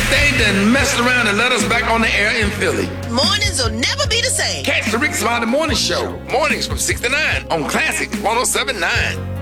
They done messed around and let us back on the air in Philly. Mornings will never be the same. Catch the Rick Smiley Morning Show. Mornings from 6 to 9 on Classic 107.9.